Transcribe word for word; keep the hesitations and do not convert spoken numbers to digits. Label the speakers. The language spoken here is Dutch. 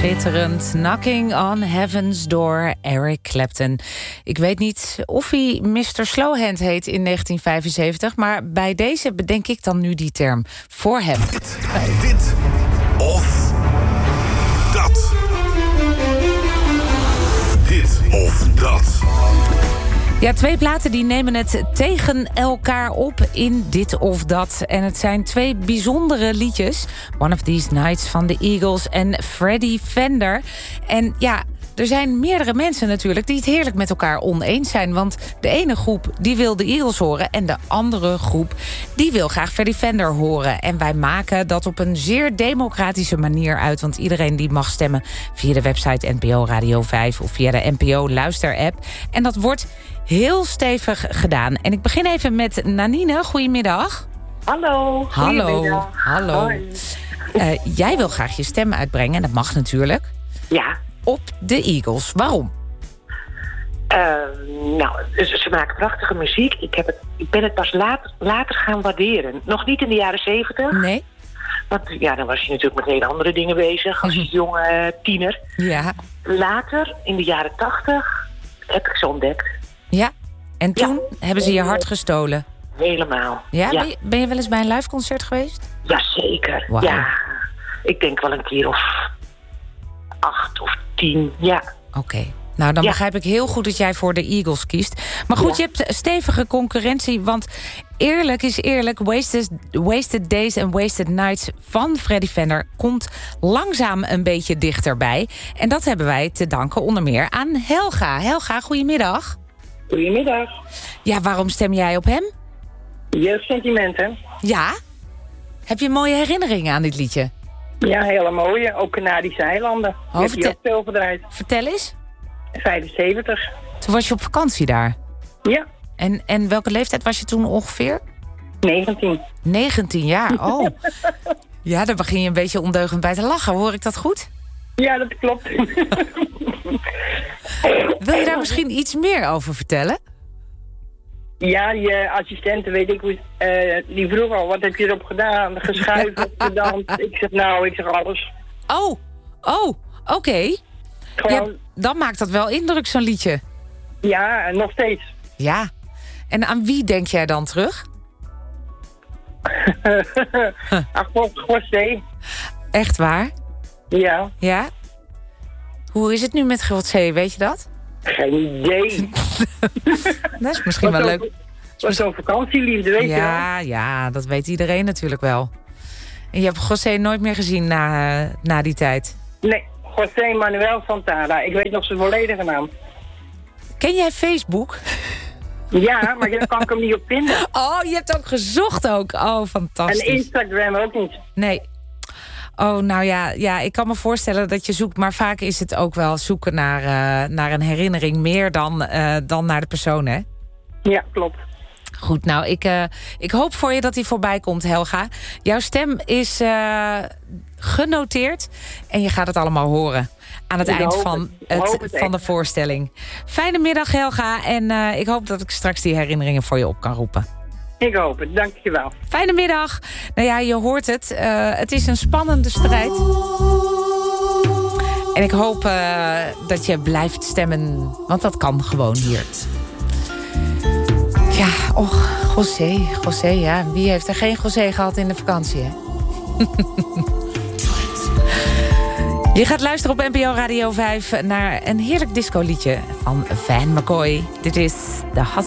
Speaker 1: Schitterend. Knocking on Heaven's Door, Eric Clapton. Ik weet niet of hij mister Slowhand heet in negentien vijfenzeventig... maar bij deze bedenk ik dan nu die term voor hem.
Speaker 2: Dit, dit of dat. Dit of dat.
Speaker 1: Ja, twee platen die nemen het tegen elkaar op in dit of dat. En het zijn twee bijzondere liedjes. One of These Nights van de Eagles en Freddie Fender. En ja, er zijn meerdere mensen natuurlijk die het heerlijk met elkaar oneens zijn. Want de ene groep die wil de Eagles horen en de andere groep die wil graag Freddie Fender horen. En wij maken dat op een zeer democratische manier uit. Want iedereen die mag stemmen via de website N P O Radio vijf of via de N P O Luister-app. En dat wordt heel stevig gedaan. En ik begin even met Nanine. Goedemiddag.
Speaker 3: Hallo.
Speaker 1: Hallo. Hallo. Uh, jij wil graag je stem uitbrengen, en dat mag natuurlijk.
Speaker 3: Ja.
Speaker 1: Op de Eagles. Waarom?
Speaker 3: Uh, nou, ze, ze maken prachtige muziek. Ik, heb het, ik ben het pas later, later gaan waarderen. Nog niet in de jaren zeventig.
Speaker 1: Nee.
Speaker 3: Want ja, dan was je natuurlijk met hele andere dingen bezig als
Speaker 1: Mm-hmm.
Speaker 3: jonge tiener.
Speaker 1: Ja.
Speaker 3: Later, in de jaren tachtig, heb ik ze ontdekt.
Speaker 1: Ja. En toen
Speaker 3: Ja.
Speaker 1: hebben ze je hart gestolen.
Speaker 3: Helemaal.
Speaker 1: Ja?
Speaker 3: Ja.
Speaker 1: Ben, je, ben je wel eens bij een live concert geweest?
Speaker 3: Jazeker.
Speaker 1: Wauw.
Speaker 3: Ja. Ik denk wel een keer of acht of tien. Ja.
Speaker 1: Oké. Okay. Nou, dan
Speaker 3: Ja.
Speaker 1: begrijp ik heel goed dat jij voor de Eagles kiest. Maar goed,
Speaker 3: Ja.
Speaker 1: je hebt stevige concurrentie. Want eerlijk is eerlijk, Wasted, Wasted Days and Wasted Nights van Freddie Fender komt langzaam een beetje dichterbij. En dat hebben wij te danken onder meer aan Helga. Helga, goedemiddag.
Speaker 4: Goedemiddag.
Speaker 1: Ja, waarom stem jij op hem?
Speaker 4: Jeugdsentimenten.
Speaker 1: Ja? Heb je mooie herinneringen aan dit liedje?
Speaker 4: Ja, hele mooie. Ook Canadische eilanden.
Speaker 1: Oh,
Speaker 4: Heb je
Speaker 1: vertel-
Speaker 4: ook veel gedraaid.
Speaker 1: Vertel eens.
Speaker 4: vijfenzeventig.
Speaker 1: Toen was je op vakantie daar.
Speaker 4: Ja,
Speaker 1: En, en welke leeftijd was je toen ongeveer?
Speaker 4: negentien.
Speaker 1: negentien jaar, oh. Ja, daar begin je een beetje ondeugend bij te lachen. Hoor ik dat goed?
Speaker 4: Ja, dat klopt.
Speaker 1: Wil je daar misschien iets meer over vertellen?
Speaker 4: Ja, je assistente, weet ik, hoe- eh, die vroeg al, wat heb je erop gedaan? Geschuift, gedanst. Ik zeg, nou, ik zeg alles.
Speaker 1: Oh, oh, oké. Ja,
Speaker 4: Gewoon,
Speaker 1: dan maakt dat wel indruk, zo'n liedje.
Speaker 4: ja, en nog steeds.
Speaker 1: Ja. En aan wie denk jij dan terug?
Speaker 4: Ach, José.
Speaker 1: Echt waar?
Speaker 4: Ja,
Speaker 1: Ja? Hoe is het nu met José, weet je dat?
Speaker 4: geen idee.
Speaker 1: Dat is misschien wel
Speaker 4: Wat
Speaker 1: leuk.
Speaker 4: zo'n- Wat zo'n vakantieliefde, weet je wel.
Speaker 1: Ja, ja, dat weet iedereen natuurlijk wel. En je hebt José nooit meer gezien na, eh, na die tijd.
Speaker 4: Nee, José Manuel Santana. Ik weet nog zijn volledige naam.
Speaker 1: Ken jij Facebook?
Speaker 4: Ja, maar daar kan ik hem niet op vinden.
Speaker 1: Oh, je hebt ook gezocht ook. Oh, fantastisch.
Speaker 4: En Instagram ook niet.
Speaker 1: Nee. Oh, nou ja, ja, ik kan me voorstellen dat je zoekt... maar vaak is het ook wel zoeken naar, uh, naar een herinnering... meer dan, uh, dan naar de persoon, hè?
Speaker 4: Ja, klopt.
Speaker 1: Goed, nou, ik, uh, ik hoop voor je dat hij voorbij komt, Helga. Jouw stem is uh, genoteerd en je gaat het allemaal horen... aan het
Speaker 4: Ik
Speaker 1: eind
Speaker 4: hoop
Speaker 1: van,
Speaker 4: het. Ik hoop
Speaker 1: het,
Speaker 4: het
Speaker 1: van de
Speaker 4: echt.
Speaker 1: voorstelling. Fijne middag, Helga. En uh, ik hoop dat ik straks die herinneringen voor je op kan roepen.
Speaker 4: Ik hoop het, dankjewel.
Speaker 1: Fijne middag. Nou ja, je hoort het. Uh, het is een spannende strijd. En ik hoop uh, dat je blijft stemmen. Want dat kan gewoon hier. Ja, och, José, José, ja. Wie heeft er geen José gehad in de vakantie, hè? Je gaat luisteren op N P O Radio vijf naar een heerlijk discoliedje van Van McCoy. Dit is de